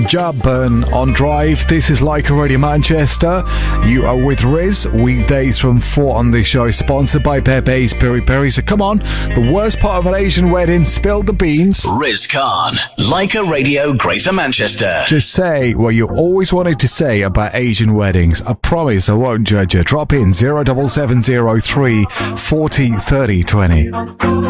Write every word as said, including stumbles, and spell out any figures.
Jab Burn on Drive. This is Like a Radio Manchester. You are with Riz, weekdays from four on the show, sponsored by Pepe's Piri Piri. So come on, the worst part of an Asian wedding, spill the beans. Riz Khan, Like a Radio Greater Manchester. Just say what you always wanted to say about Asian weddings. I promise I won't judge you. Drop in zero seven seven zero three forty thirty twenty.